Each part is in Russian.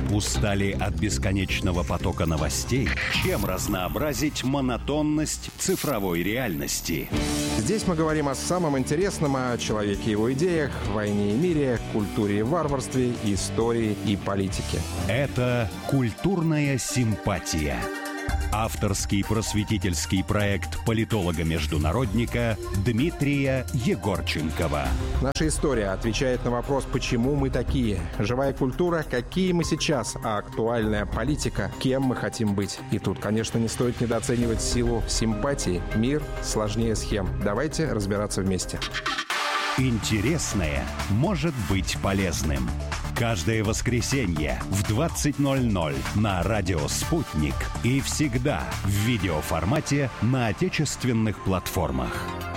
Устали от бесконечного потока новостей? Чем разнообразить монотонность цифровой реальности? Здесь мы говорим о самом интересном, о человеке и его идеях, войне и мире, культуре и варварстве, истории и политике. Это «Культурная симпатия». Авторский просветительский проект политолога-международника Дмитрия Егорченкова. Наша история отвечает на вопрос, почему мы такие. Живая культура, какие мы сейчас, а актуальная политика, кем мы хотим быть. И тут, конечно, не стоит недооценивать силу симпатии. Мир сложнее схем. Давайте разбираться вместе. Интересное может быть полезным. Каждое воскресенье в 20:00 на радио «Спутник» и всегда в видеоформате на отечественных платформах.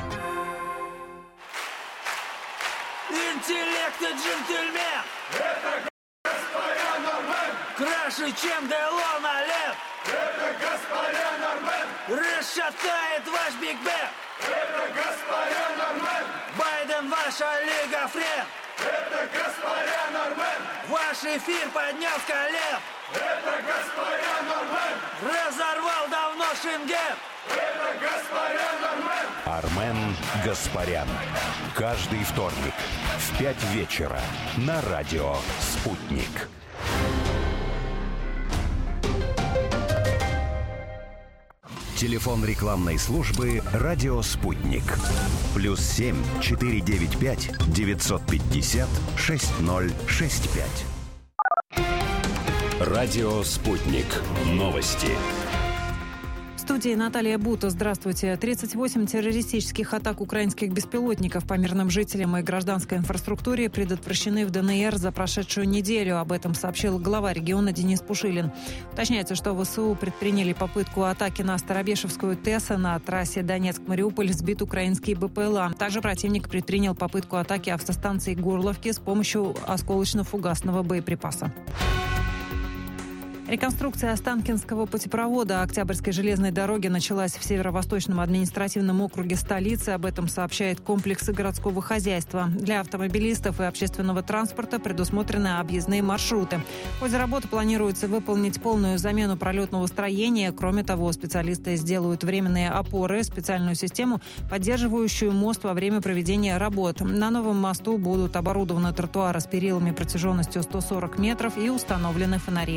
Интеллект и джентльмен! Это господин Нормен! Краше, чем Делон Олег! Это господин Нормен! Расшатает ваш Биг Бен! Это господин Нормен! Байден ваша Лига Френ! Это господин Нормен! Ваш эфир поднял с колен! Это господин Нормен! Разорвал давно Шенген! Это господин Нормен! Армен Гаспарян. Каждый вторник в 5 вечера на радио «Спутник». Телефон рекламной службы «Радио Спутник». +7 495 950 6065. Радио Спутник. Новости. В студии Наталья Бута. Здравствуйте. 38 террористических атак украинских беспилотников по мирным жителям и гражданской инфраструктуре предотвращены в ДНР за прошедшую неделю. Об этом сообщил глава региона Денис Пушилин. Уточняется, что ВСУ предприняли попытку атаки на Старобешевскую ТЭС. На трассе Донецк-Мариуполь сбит украинский БПЛА. Также противник предпринял попытку атаки автостанции Горловки с помощью осколочно-фугасного боеприпаса. Реконструкция Останкинского путепровода Октябрьской железной дороги началась в Северо-Восточном административном округе столицы. Об этом сообщает комплекс городского хозяйства. Для автомобилистов и общественного транспорта предусмотрены объездные маршруты. В ходе работы планируется выполнить полную замену пролетного строения. Кроме того, специалисты сделают временные опоры, специальную систему, поддерживающую мост во время проведения работ. На новом мосту будут оборудованы тротуары с перилами протяженностью 140 метров и установлены фонари.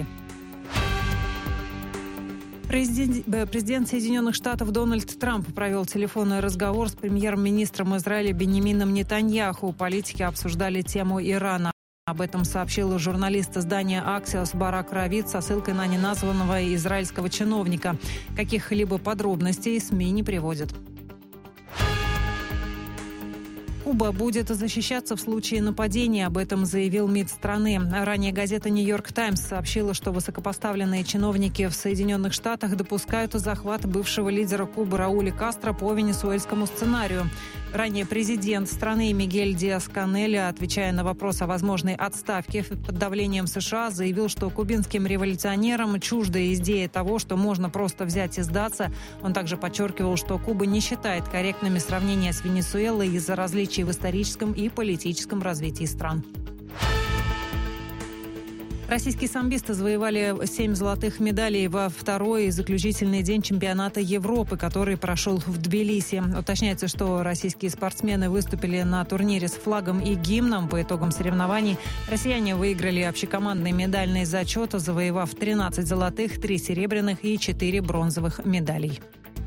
Президент Соединенных Штатов Дональд Трамп провел телефонный разговор с премьер-министром Израиля Биньямином Нетаньяху. Политики обсуждали тему Ирана. Об этом сообщил журналист издания «Аксиос» Барак Равид со ссылкой на неназванного израильского чиновника. Каких-либо подробностей СМИ не приводят. Куба будет защищаться в случае нападения. Об этом заявил МИД страны. Ранее газета «Нью-Йорк Таймс» сообщила, что высокопоставленные чиновники в Соединенных Штатах допускают захват бывшего лидера Кубы Рауля Кастро по венесуэльскому сценарию. Ранее президент страны Мигель Диас-Канель, отвечая на вопрос о возможной отставке под давлением США, заявил, что кубинским революционерам чужда идея того, что можно просто взять и сдаться. Он также подчеркивал, что Куба не считает корректными сравнения с Венесуэлой из-за различий в историческом и политическом развитии стран. Российские самбисты завоевали 7 золотых медалей во второй и заключительный день чемпионата Европы, который прошел в Тбилиси. Уточняется, что российские спортсмены выступили на турнире с флагом и гимном. По итогам соревнований россияне выиграли общекомандный медальный зачет, завоевав 13 золотых, 3 серебряных и 4 бронзовых медалей.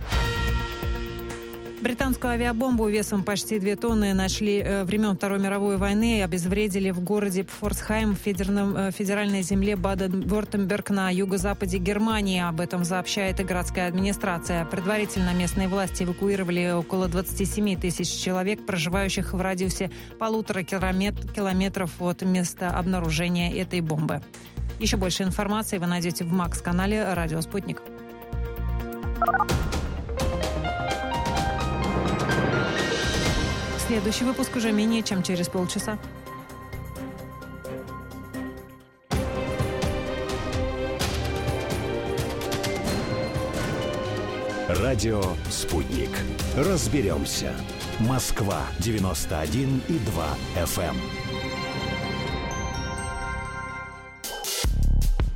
Британскую авиабомбу весом почти 2 тонны нашли времен Второй мировой войны и обезвредили в городе Пфорцхайм в федеральной земле Баден-Вюртемберг на юго-западе Германии. Об этом сообщает и городская администрация. Предварительно местные власти эвакуировали около 27 тысяч человек, проживающих в радиусе 1,5 километров от места обнаружения этой бомбы. Еще больше информации вы найдете в МАКС-канале «Радио Спутник». Следующий выпуск уже менее чем через полчаса. Радио «Спутник». Разберемся. Москва 91,2 FM.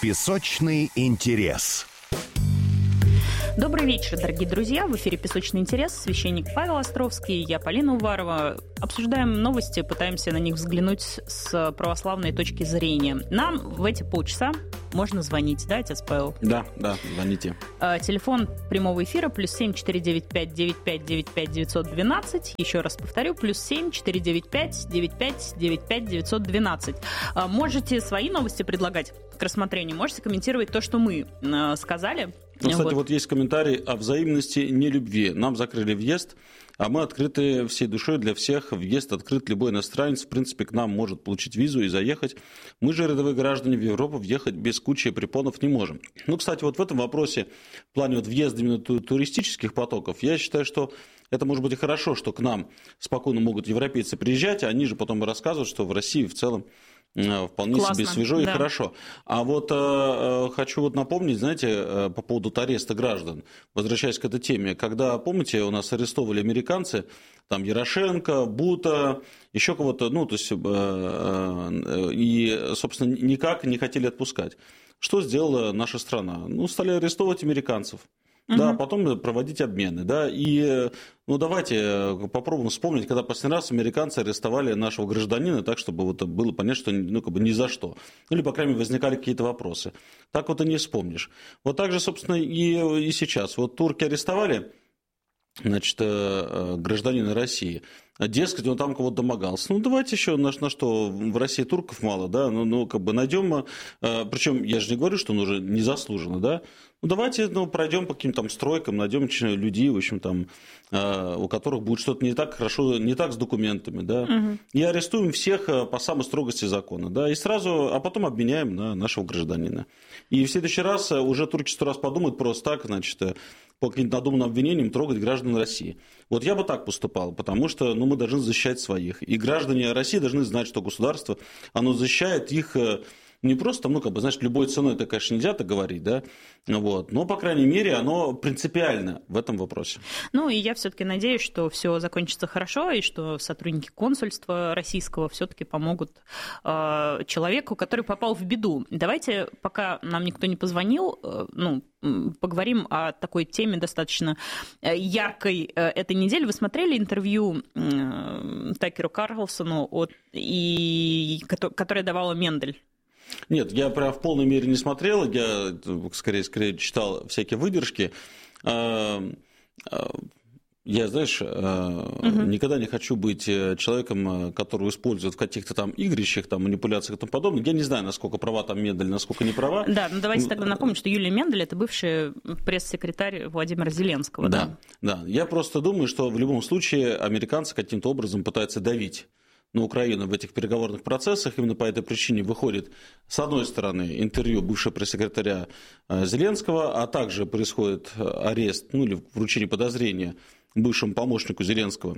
Песочный интерес. Добрый вечер, дорогие друзья. В эфире «Песочный интерес». Священник Павел Островский, я Полина Уварова. Обсуждаем новости, пытаемся на них взглянуть с православной точки зрения. Нам в эти полчаса можно звонить, да, отец Павел? Да, звоните. Телефон прямого эфира +7 495 95 95 912. Еще раз повторю, +7 495 95 95 912. Можете свои новости предлагать к рассмотрению, можете комментировать то, что мы сказали. Ну, кстати, вот есть комментарий о взаимности нелюбви. Нам закрыли въезд, а мы открыты всей душой для всех. Въезд открыт, любой иностранец, в принципе, к нам может получить визу и заехать. Мы же, рядовые граждане, в Европу въехать без кучи препонов не можем. Ну, кстати, вот в этом вопросе, в плане вот въезда именно туристических потоков, я считаю, что это может быть и хорошо, что к нам спокойно могут европейцы приезжать, а они же потом рассказывают, что в России в целом вполне классно, себе свежо и хорошо. А вот хочу вот напомнить, знаете, по поводу ареста граждан, возвращаясь к этой теме, когда, помните, у нас арестовывали американцы, там Ярошенко, Бута, еще кого-то, ну, то есть, и, собственно, никак не хотели отпускать. Что сделала наша страна? Ну, стали арестовывать американцев. Да, потом проводить обмены, да, и, ну, давайте попробуем вспомнить, когда последний раз американцы арестовали нашего гражданина так, чтобы вот было понятно, что, ну, как бы ни за что, или, по крайней мере, возникали какие-то вопросы. Так вот и не вспомнишь. Вот так же, собственно, и сейчас. Вот турки арестовали, значит, гражданина России. Дескать, он там кого-то домогался. Ну, давайте еще, на что в России турков мало, да, ну, как бы найдем, причем я же не говорю, что он уже незаслуженно, да, ну, давайте, ну, пройдем по каким-то там стройкам, найдем людей, в общем, там, у которых будет что-то не так хорошо, не так с документами, да, и арестуем всех по самой строгости закона, да, и сразу, а потом обменяем на нашего гражданина. И в следующий раз уже турки 100 раз подумают просто так, значит, по каким-то надуманным обвинениям трогать граждан России. Вот я бы так поступал, потому что, ну, мы должны защищать своих. И граждане России должны знать, что государство, оно защищает их не просто, ну, как бы, знаешь, любой ценой, это, конечно, нельзя так говорить, да, вот, но, по крайней мере, оно принципиально в этом вопросе. Ну, и я все-таки надеюсь, что все закончится хорошо, и что сотрудники консульства российского все-таки помогут человеку, который попал в беду. Давайте, пока нам никто не позвонил, ну, поговорим о такой теме достаточно яркой этой недели. Вы смотрели интервью Такеру Карлсону, которое давала Мендель? Нет, я прям в полной мере не смотрел, я скорее читал всякие выдержки. Я, знаешь, никогда не хочу быть человеком, которого используют в каких-то там игрищах, там, манипуляциях и тому подобное. Я не знаю, насколько права там Мендель, насколько не права. Да, ну давайте тогда напомним, что Юлия Мендель – это бывший пресс-секретарь Владимира Зеленского. Да. Я просто думаю, что в любом случае американцы каким-то образом пытаются давить на Украину в этих переговорных процессах. Именно по этой причине выходит, с одной стороны, интервью бывшего пресс-секретаря Зеленского, а также происходит арест, ну или вручение подозрения бывшему помощнику Зеленского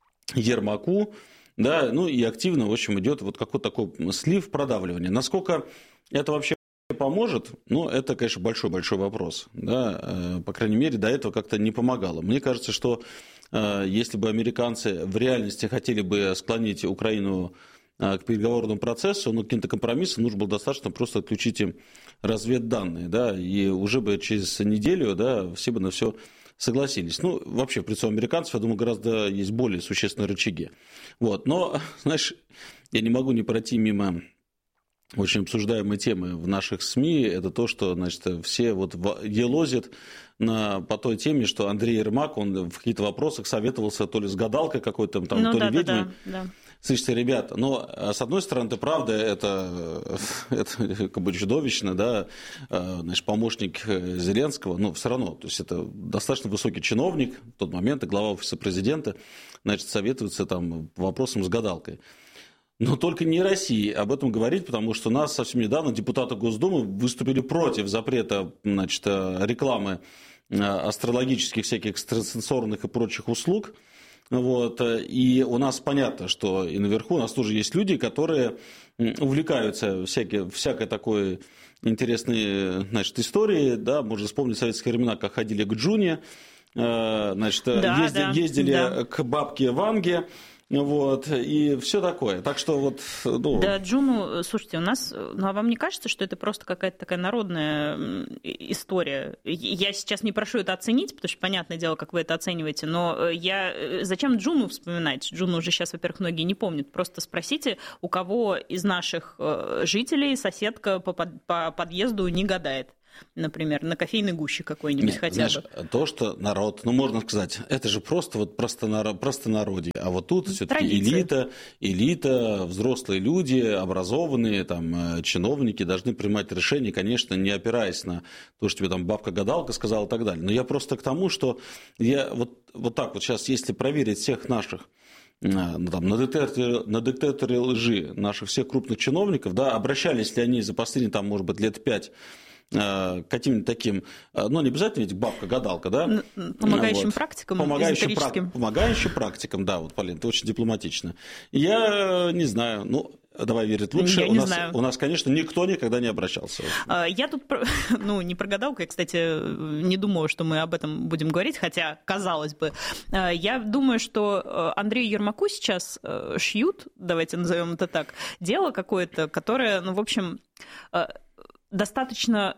Ермаку, да, ну и активно, в общем, идет вот какой-то такой слив, продавливание. Насколько это вообще поможет, ну, это, конечно, большой-большой вопрос, да, по крайней мере, до этого как-то не помогало. Мне кажется, что если бы американцы в реальности хотели бы склонить Украину к переговорному процессу, ну, каким-то компромиссом, нужно было достаточно просто отключить им разведданные, да, и уже бы через неделю, да, все бы на все согласились. Ну, вообще, в лицо американцев, я думаю, гораздо есть более существенные рычаги. Вот, но, знаешь, я не могу не пройти мимо очень обсуждаемой темы в наших СМИ, это то, что, значит, все вот елозят по той теме, что Андрей Ермак, он в каких-то вопросах советовался то ли с гадалкой какой-то, там, то ли ведьмой. Да. Слушайте, ребята, но с одной стороны, это правда, это как бы чудовищно, да, значит, помощник Зеленского, но все равно, то есть это достаточно высокий чиновник в тот момент, и глава офиса президента, значит, советуется там по вопросам с гадалкой. Но только не России об этом говорить, потому что у нас совсем недавно депутаты Госдумы выступили против запрета, значит, рекламы астрологических всяких экстрасенсорных и прочих услуг. Вот. И у нас понятно, что и наверху у нас тоже есть люди, которые увлекаются всякой такой интересной, значит, историей. Да? Можно вспомнить советские времена, как ходили к Джуне, значит, ездили к бабке Ванге. Вот, и все такое. Так что вот... Ну... Да, Джуну, слушайте, у нас... Ну, а вам не кажется, что это просто какая-то такая народная история? Я сейчас не прошу это оценить, потому что, понятное дело, как вы это оцениваете, но зачем Джуну вспоминать? Джуну уже сейчас, во-первых, многие не помнят. Просто спросите, у кого из наших жителей соседка по подъезду не гадает. Например, на кофейной гуще какой-нибудь хотя бы. То, что народ, ну, можно сказать, это же просто вот простонародье. А вот тут все-таки элита, взрослые люди, образованные, там, чиновники должны принимать решения, конечно, не опираясь на то, что тебе там бабка-гадалка сказала и так далее. Но я просто к тому, что я вот так вот сейчас, если проверить всех наших там, на детекторе лжи наших всех крупных чиновников, да, обращались ли они за последние, там, может быть, лет 5 каким-нибудь таким, ну, не обязательно ведь бабка-гадалка, да? Помогающим практикам, помогающим практикам, да, вот, Полин, это очень дипломатично. Я не знаю, ну, давай верить лучше. У нас, конечно, никто никогда не обращался. Я тут, ну, не про гадалку, я, кстати, не думала, что мы об этом будем говорить, хотя, казалось бы. Я думаю, что Андрею Ермаку сейчас шьют, давайте назовем это так, дело какое-то, которое, ну, в общем... достаточно,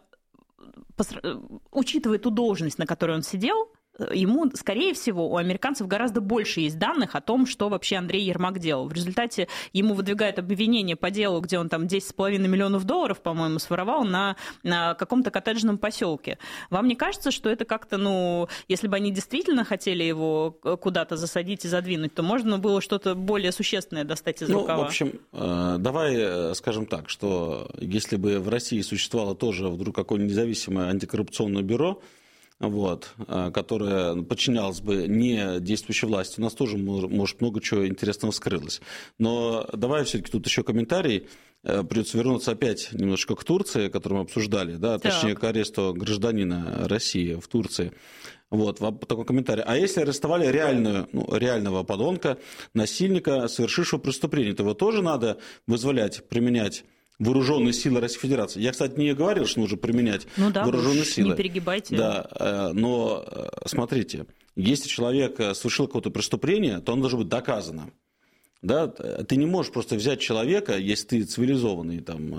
учитывая ту должность, на которой он сидел, ему, скорее всего, у американцев гораздо больше есть данных о том, что вообще Андрей Ермак делал. В результате ему выдвигают обвинение по делу, где он там $10,5 миллионов, по-моему, своровал на каком-то коттеджном поселке. Вам не кажется, что это как-то, ну, если бы они действительно хотели его куда-то засадить и задвинуть, то можно было что-то более существенное достать из рукава? В общем, давай скажем так, что если бы в России существовало тоже вдруг какое-нибудь независимое антикоррупционное бюро, вот, которая подчинялась бы не действующей власти, у нас тоже, может, много чего интересного вскрылось. Но давай все-таки тут еще комментарий. Придется вернуться опять немножко к Турции, которую мы обсуждали, да, точнее, к аресту гражданина России в Турции. Вот, такой комментарий. А если арестовали реального подонка, насильника, совершившего преступление, то его тоже надо вызволять, применять вооруженные силы Российской Федерации. Я, кстати, не говорил, что нужно применять вооруженные силы. Не перегибайте. Да, но смотрите, если человек совершил какое-то преступление, то оно должно быть доказано. Да? Ты не можешь просто взять человека, если ты цивилизованная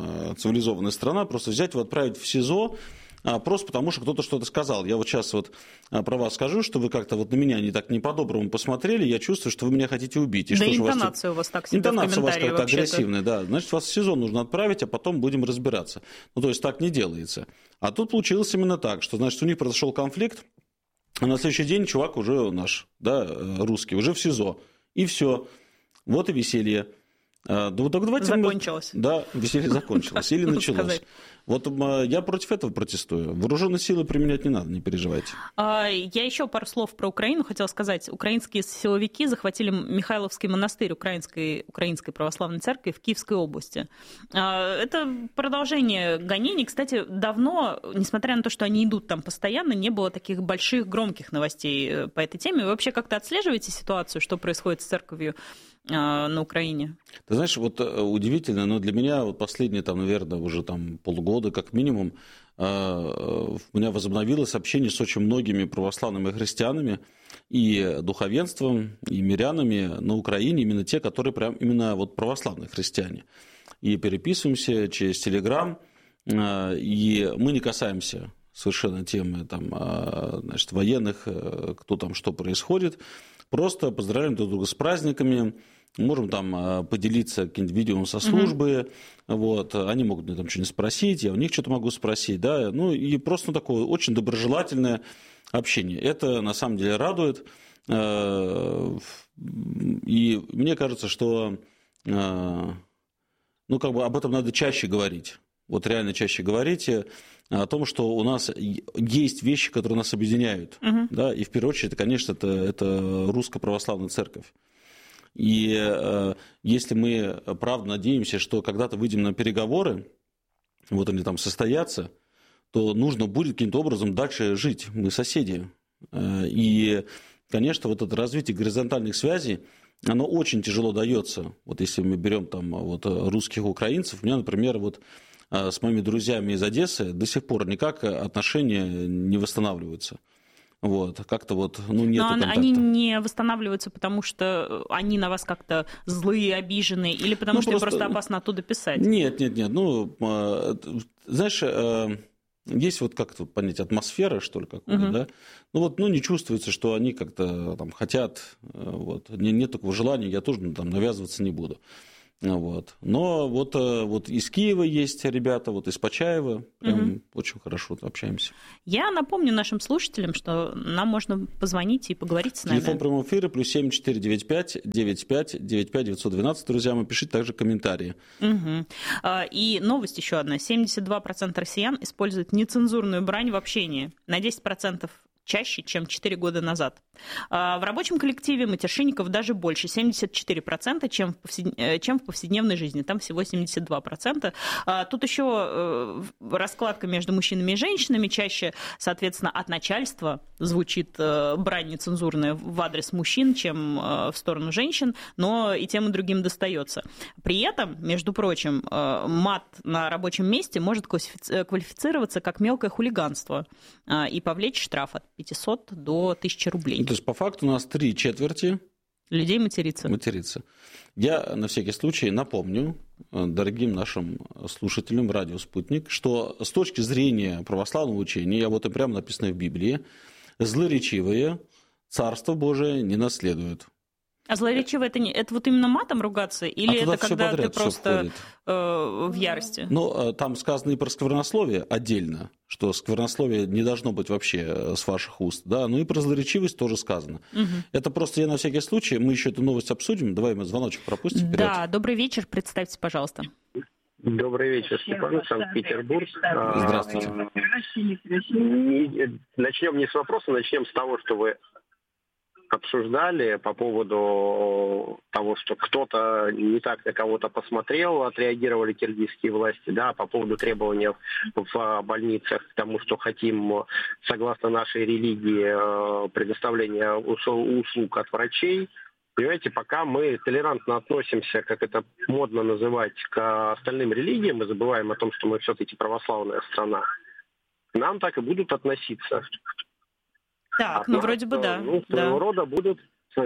страна, просто взять его, отправить в СИЗО, просто потому, что кто-то что-то сказал. Я вот сейчас вот про вас скажу, что вы как-то вот на меня не так не по-доброму посмотрели, я чувствую, что вы меня хотите убить. И да, что интонация у вас так себе в комментарии. Интонация у вас как-то агрессивная, да. Значит, вас в СИЗО нужно отправить, а потом будем разбираться. Ну, то есть так не делается. А тут получилось именно так, что, значит, у них произошел конфликт, а на следующий день чувак уже наш, да, русский, уже в СИЗО. И все. Вот и веселье. Закончилось. Да, веселье закончилось. Или началось. Вот я против этого протестую. Вооруженные силы применять не надо, не переживайте. Я еще пару слов про Украину хотела сказать. Украинские силовики захватили Михайловский монастырь Украинской православной церкви в Киевской области. Это продолжение гонений. Кстати, давно, несмотря на то, что они идут там постоянно, не было таких больших, громких новостей по этой теме. Вы вообще как-то отслеживаете ситуацию, что происходит с церковью на Украине? Ты знаешь, вот удивительно, но для меня вот последние, там, наверное, уже там полгода как минимум, у меня возобновилось общение с очень многими православными христианами и духовенством, и мирянами на Украине, именно те, которые прям именно вот православные христиане. И переписываемся через Телеграм, и мы не касаемся совершенно темы там, значит, военных, кто там, что происходит. Просто поздравляем друг друга с праздниками, можем там поделиться каким-нибудь видео со службы, вот, они могут мне там что-нибудь спросить, я у них что-то могу спросить, да, ну и просто такое очень доброжелательное общение. Это на самом деле радует, и мне кажется, что ну, как бы об этом надо чаще говорить. Вот реально чаще говорить о том, что у нас есть вещи, которые нас объединяют. Да? И в первую очередь, конечно, это Русская Православная Церковь. И если мы правда надеемся, что когда-то выйдем на переговоры, вот они там состоятся, то нужно будет каким-то образом дальше жить. Мы соседи. И, конечно, вот это развитие горизонтальных связей, оно очень тяжело дается. Вот если мы берем там вот русских украинцев, у меня, например, вот с моими друзьями из Одессы до сих пор никак отношения не восстанавливаются. Вот, как-то вот, ну, нет контакта. Но они не восстанавливаются, потому что они на вас как-то злые, обиженные, или потому что им просто опасно оттуда писать? Нет. Ну, знаешь, есть вот как-то понять атмосфера, что ли, какую-то, да? Ну, вот, ну, не чувствуется, что они как-то там хотят, вот, нет такого желания, я тоже там навязываться не буду. Вот. Но вот из Киева есть ребята, вот из Почаева, прям очень хорошо общаемся. Я напомню нашим слушателям, что нам можно позвонить и поговорить с нами. Телефон прямого эфира +7 495 95 95 912, друзья, мы пишите также комментарии. И новость еще одна. 72% россиян используют нецензурную брань в общении. На 10% чаще, чем 4 года назад. В рабочем коллективе матершинников даже больше, 74%, чем в повседневной жизни. Там всего 72%. Тут еще раскладка между мужчинами и женщинами. Чаще, соответственно, от начальства звучит брань нецензурная в адрес мужчин, чем в сторону женщин, но и тем и другим достается. При этом, между прочим, мат на рабочем месте может квалифицироваться как мелкое хулиганство и повлечь штраф от 500 до 1000 рублей. То есть, по факту, у нас 3/4 людей матерится. Я на всякий случай напомню дорогим нашим слушателям радио «Спутник», что с точки зрения православного учения, я вот и прямо написано в Библии, злоречивые Царство Божие не наследуют. А злоречивое это вот именно матом ругаться? Или это когда ты просто в ярости? Ну, там сказано и про сквернословие отдельно, что сквернословие не должно быть вообще с ваших уст. Да? Ну и про злоречивость тоже сказано. Это просто я на всякий случай, мы еще эту новость обсудим. Давай мы звоночек пропустим вперед. Да, добрый вечер, представьте, пожалуйста. Добрый вечер, Степан, Санкт-Петербург. Здравствуйте. Начнем не с вопроса, начнем с того, что вы обсуждали по поводу того, что кто-то не так на кого-то посмотрел, отреагировали киргизские власти, да, по поводу требований в больницах к тому, что хотим, согласно нашей религии, предоставления услуг от врачей. Понимаете, пока мы толерантно относимся, как это модно называть, к остальным религиям, мы забываем о том, что мы все-таки православная страна, к нам так и будут относиться. Так, ну вроде бы да. Ну, своего рода будут,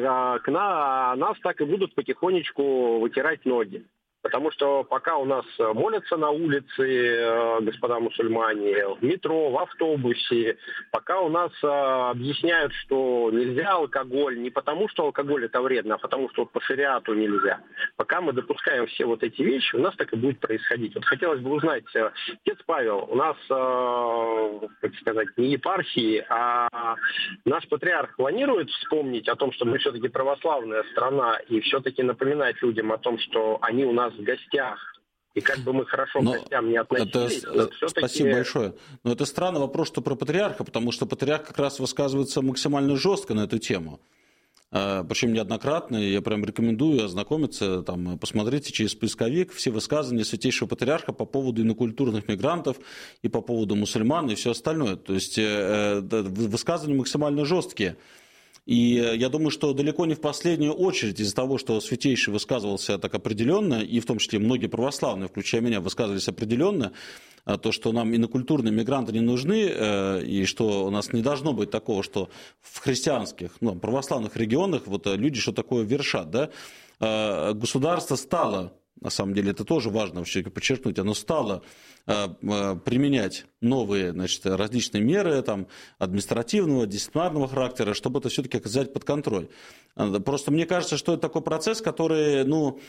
нас так и будут потихонечку вытирать ноги. Потому что пока у нас молятся на улице, господа мусульмане, в метро, в автобусе, пока у нас объясняют, что нельзя алкоголь, не потому что алкоголь это вредно, а потому что по шариату нельзя. Пока мы допускаем все вот эти вещи, у нас так и будет происходить. Вот хотелось бы узнать, отец Павел, у нас, как сказать, не епархии, а наш патриарх планирует вспомнить о том, что мы все-таки православная страна, и все-таки напоминать людям о том, что они у нас в гостях, и как бы мы хорошо к гостям не относились, Спасибо большое. Но это странный вопрос, что про патриарха, потому что патриарх как раз высказывается максимально жестко на эту тему. Причем неоднократно, я прям рекомендую ознакомиться, там, посмотрите через поисковик все высказывания Святейшего Патриарха по поводу инокультурных мигрантов и по поводу мусульман и все остальное. То есть высказывания максимально жесткие. И я думаю, что далеко не в последнюю очередь из-за того, что Святейший высказывался так определенно, и в том числе многие православные, включая меня, высказывались определенно, то, что нам инокультурные мигранты не нужны, и что у нас не должно быть такого, что в христианских, православных регионах вот люди что такое вершат. Да? Государство стало, на самом деле это тоже важно все-таки подчеркнуть, оно стало применять новые, значит, различные меры там, административного, дисциплинарного характера, чтобы это все-таки оказать под контроль. Просто мне кажется, что это такой процесс, который,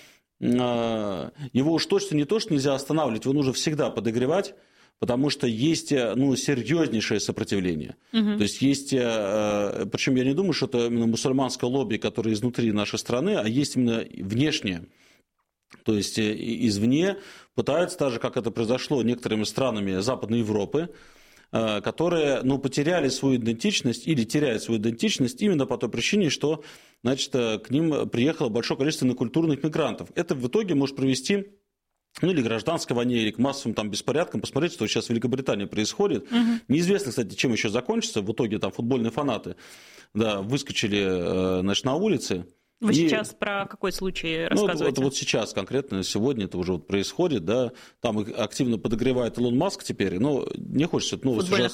его уж точно не то, что нельзя останавливать, его нужно всегда подогревать, потому что есть серьезнейшее сопротивление. То есть есть, причем я не думаю, что это именно мусульманское лобби, которое изнутри нашей страны, а есть именно внешнее. То есть извне пытаются, так же, как это произошло некоторыми странами Западной Европы, которые потеряли свою идентичность или теряют свою идентичность именно по той причине, что, значит, к ним приехало большое количество инокультурных мигрантов. Это в итоге может привести или к гражданской войне, или к массовым там беспорядкам. Посмотрите, что сейчас в Великобритании происходит. Неизвестно, кстати, чем еще закончится. В итоге там футбольные фанаты выскочили, значит, на улице. Вы сейчас про какой случай рассказываете? Это вот сейчас конкретно, сегодня это уже происходит, да, там их активно подогревает Илон Маск теперь, но не хочется эту новость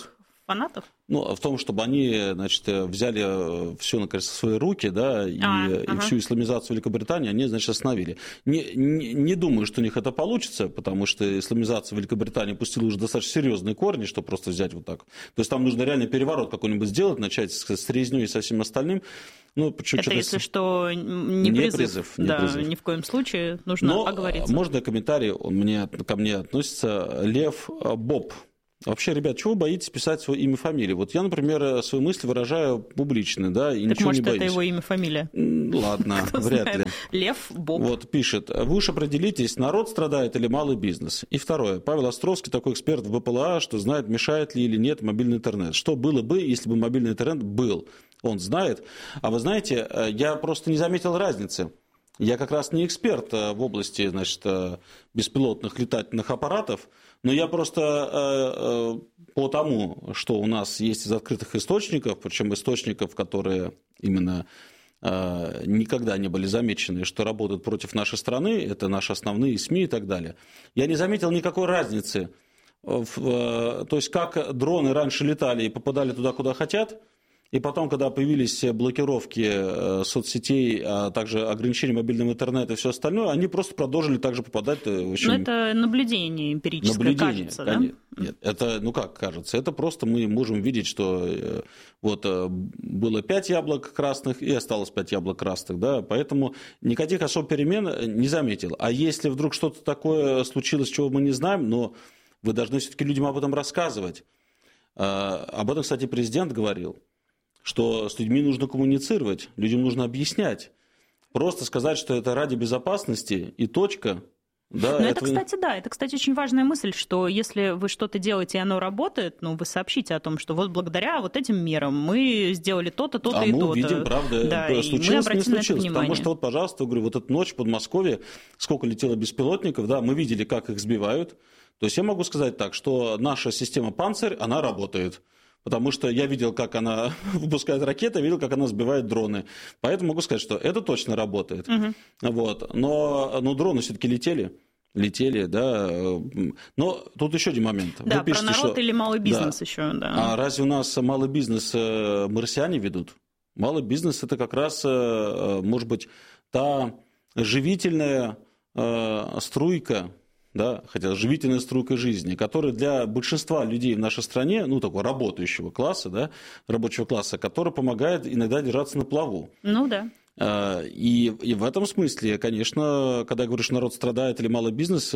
фанатов? Ну, в том, чтобы они, значит, взяли все, наконец, в свои руки, да, и всю исламизацию Великобритании они, значит, остановили. Не думаю, что у них это получится, потому что исламизация Великобритании пустила уже достаточно серьезные корни, чтобы просто взять вот так. То есть там нужно реально переворот какой-нибудь сделать, начать с резнёй и со всем остальным. Ну, это, если что, не призыв. Не призыв. Ни в коем случае нужно оговориться. Можно комментарий, ко мне относится Лев Боб. Вообще, ребят, чего вы боитесь писать свое имя, фамилию? Вот я, например, свои мысли выражаю публично, да, и так ничего не боюсь. может, это его имя, фамилия? Ладно, вряд ли. Лев Боб. Вот, пишет, вы уж определитесь, народ страдает или малый бизнес? И второе, Павел Островский, такой эксперт в БПЛА, что знает, мешает ли или нет мобильный интернет. Что было бы, если бы мобильный интернет был? Он знает. А вы знаете, я просто не заметил разницы. Я как раз не эксперт в области, значит, беспилотных летательных аппаратов, но я просто по тому, что у нас есть из открытых источников, причем источников, которые именно никогда не были замечены, что работают против нашей страны, это наши основные СМИ и так далее, я не заметил никакой разницы. То есть, как дроны раньше летали и попадали туда, куда хотят, и потом, когда появились блокировки соцсетей, а также ограничения мобильного интернета и все остальное, они просто продолжили также попадать. В общем, но это наблюдение эмпирическое, кажется, да? Нет, это, ну как кажется, это просто мы можем видеть, что вот было 5 яблок красных и осталось 5 яблок красных, да, поэтому никаких особых перемен не заметил. А если вдруг что-то такое случилось, чего мы не знаем, но вы должны все-таки людям об этом рассказывать. Об этом, кстати, президент говорил, что с людьми нужно коммуницировать, людям нужно объяснять. Просто сказать, что это ради безопасности и точка. Да, но это, кстати, очень важная мысль, что если вы что-то делаете, и оно работает, ну, вы сообщите о том, что вот благодаря вот этим мерам мы сделали то-то, то-то и то-то. А мы видим, правда, да, случилось, не случилось. Потому что, вот, пожалуйста, говорю, вот эта ночь в Подмосковье, сколько летело беспилотников, да, мы видели, как их сбивают. То есть я могу сказать так, что наша система «Панцирь», она работает. Потому что я видел, как она выпускает ракеты, видел, как она сбивает дроны. Поэтому могу сказать, что это точно работает. Вот. Но дроны все-таки летели, да. Но тут еще один момент. Да, вы пишете, про народ что... или малый бизнес да. еще. Да. А разве у нас малый бизнес марсиане ведут? Малый бизнес – это как раз, может быть, та живительная струйка, да, хотя живительная струйка жизни, которая для большинства людей в нашей стране, ну, такого работающего класса, да, рабочего класса, которая помогает иногда держаться на плаву. Ну, да. И в этом смысле, конечно, когда говоришь, народ страдает или малый бизнес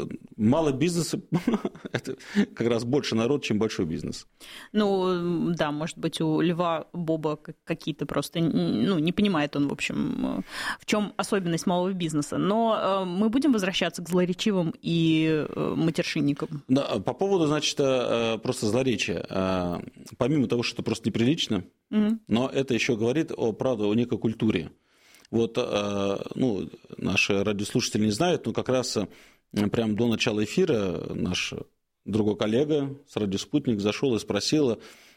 это как раз больше народ, чем большой бизнес. Ну, да, может быть, у Льва Боба какие-то просто, ну, не понимает он, в общем, в чем особенность малого бизнеса. Но мы будем возвращаться к злоречивым и матершинникам. Да, по поводу, значит, просто злоречия. Помимо того, что это просто неприлично, но это еще говорит правда, о некой культуре. Вот, ну, наши радиослушатели не знают, но как раз прямо до начала эфира наш другой коллега с «Радио Спутник» зашел и спросил,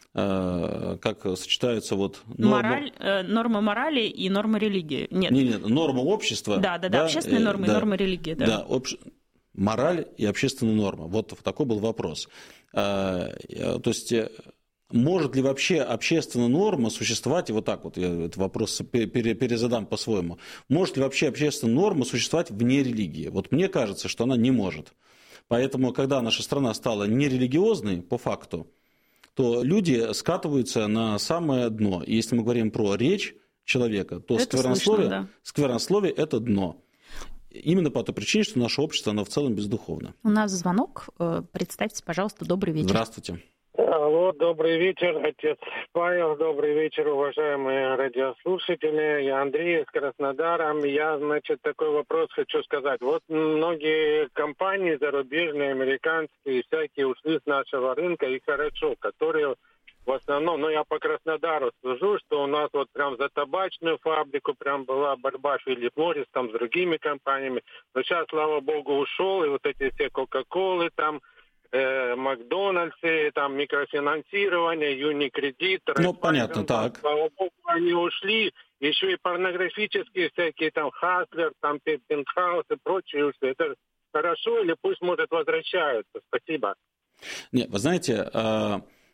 как сочетаются вот нормы морали и нормы религии. Нет, нормы общества. Да, общественные нормы и нормы религии. Да, мораль и общественная норма. Вот такой был вопрос. То есть... Может ли вообще общественная норма существовать, и вот так вот я этот вопрос перезадам по-своему, может ли вообще общественная норма существовать вне религии? Вот мне кажется, что она не может. Поэтому, когда наша страна стала нерелигиозной по факту, то люди скатываются на самое дно. И если мы говорим про речь человека, то сквернословие – это дно. Именно по той причине, что наше общество, оно в целом бездуховно. У нас звонок. Представьтесь, пожалуйста, добрый вечер. Здравствуйте. Алло, добрый вечер, отец Павел, добрый вечер, уважаемые радиослушатели. Я Андрей из Краснодара. Я, значит, такой вопрос хочу сказать. Вот многие компании зарубежные, американские, всякие ушли с нашего рынка, и хорошо, которые в основном, ну я по Краснодару служу, что у нас вот прям за табачную фабрику прям была борьба Филипп Моррис там с другими компаниями. Но сейчас, слава богу, ушел, и вот эти все Кока-Колы там, Макдональдсы, там микрофинансирование, Юникредит. Ну, понятно, так. Слава богу, они ушли. Еще и порнографические всякие, там, Хаслер, там, Пентхаус и прочие ушли. Это хорошо или пусть, может, возвращаются? Спасибо. Нет, вы знаете,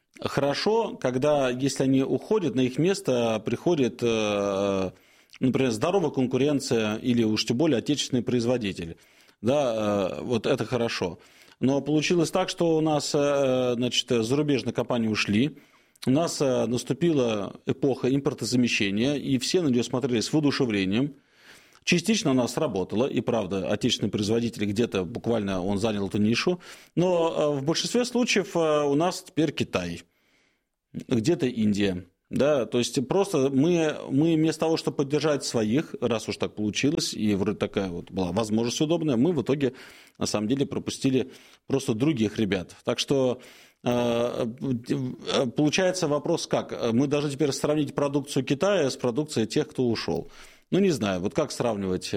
хорошо, когда, если они уходят, на их место приходит, например, здоровая конкуренция или уж тем более отечественный производитель. Да, вот это хорошо. Но получилось так, что у нас, значит, зарубежные компании ушли, у нас наступила эпоха импортозамещения, и все на нее смотрели с воодушевлением. Частично она сработала, и правда, отечественный производитель где-то буквально он занял эту нишу, но в большинстве случаев у нас теперь Китай, где-то Индия. Да, то есть просто мы вместо того, чтобы поддержать своих, раз уж так получилось, и вроде такая вот была возможность удобная, мы в итоге на самом деле пропустили просто других ребят. Так что получается вопрос как? Мы должны теперь сравнить продукцию Китая с продукцией тех, кто ушел. Ну, не знаю, вот как сравнивать,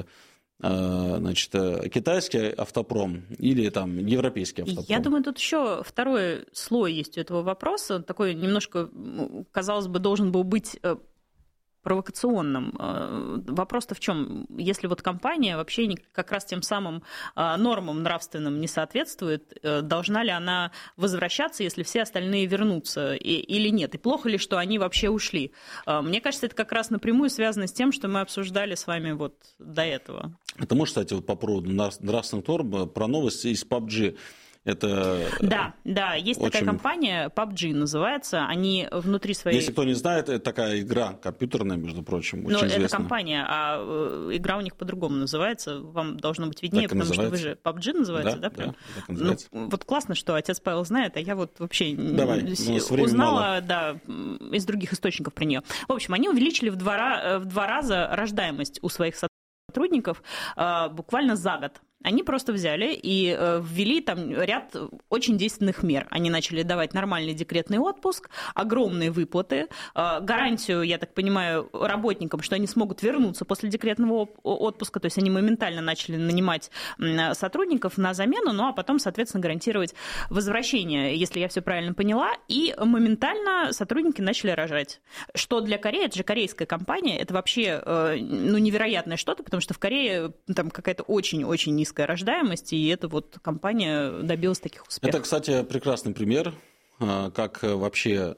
значит, китайский автопром или там европейский автопром? Я думаю, тут еще второй слой есть у этого вопроса, такой немножко, казалось бы, должен был быть провокационным. Вопрос-то в чем? Если вот компания вообще как раз тем самым нормам нравственным не соответствует, должна ли она возвращаться, если все остальные вернутся, или нет? И плохо ли, что они вообще ушли? Мне кажется, это как раз напрямую связано с тем, что мы обсуждали с вами вот до этого. Потому что, кстати, вот по поводу нравственных норм, про новости из PUBG. Это да, есть такая компания, PUBG называется, они внутри своей... Если кто не знает, это такая игра компьютерная, между прочим, очень известная. Это компания, а игра у них по-другому называется, вам должно быть виднее, потому что вы же PUBG называется, да? Да, так называется. Вот классно, что отец Павел знает, а я вот вообще узнала из других источников про нее. В общем, они увеличили в 2 раза рождаемость у своих сотрудников буквально за год. Они просто взяли и ввели там ряд очень действенных мер. Они начали давать нормальный декретный отпуск, огромные выплаты, гарантию, я так понимаю, работникам, что они смогут вернуться после декретного отпуска, то есть они моментально начали нанимать сотрудников на замену, ну а потом, соответственно, гарантировать возвращение, если я все правильно поняла, и моментально сотрудники начали рожать. Что для Кореи, это же корейская компания, это вообще невероятное что-то, потому что в Корее там какая-то очень-очень низкая рождаемость, и эта вот компания добилась таких успехов. Это, кстати, прекрасный пример, как вообще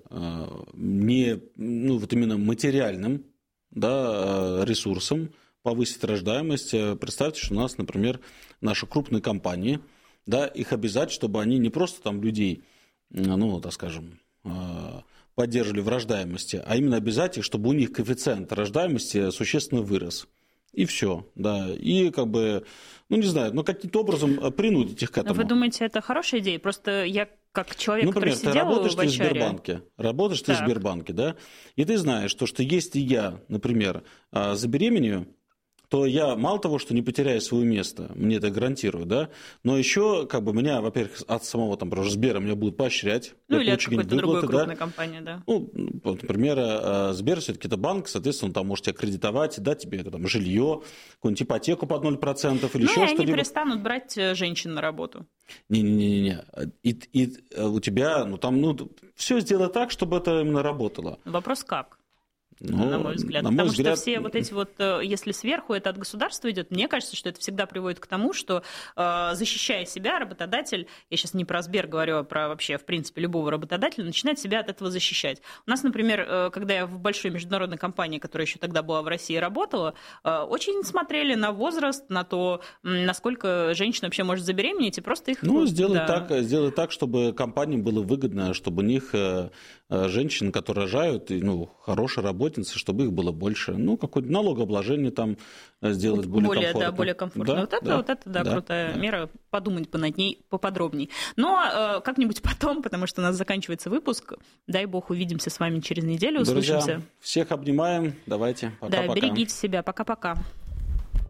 вот именно материальным, да, ресурсом повысить рождаемость. Представьте, что у нас, например, наши крупные компании, да, их обязать, чтобы они не просто там людей, так скажем, поддерживали в рождаемости, а именно обязать их, чтобы у них коэффициент рождаемости существенно вырос. И все, да. И как бы, не знаю, каким-то образом принудить их к этому. Вы думаете, это хорошая идея? Просто я как человек, например, который сидел в HR... Работаешь ты в Сбербанке, да, и ты знаешь, что если я, например, забеременею, то я мало того, что не потеряю свое место, мне это гарантирую, да, но еще меня, во-первых, от самого Сбера меня будут поощрять. Или от какой-то другой крупной компании, да. Например, Сбер все-таки это банк, соответственно, он там может тебя кредитовать, дать тебе жилье, какую-нибудь ипотеку под 0% или еще что-либо. Они перестанут брать женщин на работу. Не-не-не. И у тебя, все сделать так, чтобы это именно работало. Вопрос как? На мой взгляд. Потому что все вот эти если сверху это от государства идет, мне кажется, что это всегда приводит к тому, что, защищая себя, работодатель, я сейчас не про Сбер говорю, а про вообще, в принципе, любого работодателя, начинает себя от этого защищать. У нас, например, когда я в большой международной компании, которая еще тогда была в России, работала, очень смотрели на возраст, на то, насколько женщина вообще может забеременеть, и просто их... Сделать так, чтобы компании было выгодно, чтобы у них женщин, которые рожают, хорошие работницы, чтобы их было больше. Какое-то налогообложение там сделать более комфортно. Более комфортно. Да, крутая мера. Подумать бы над ней поподробней. Но как-нибудь потом, потому что у нас заканчивается выпуск. Дай бог, увидимся с вами через неделю. Друзья, услышимся. Всех обнимаем. Давайте. Пока-пока. Да, берегите себя. Пока-пока.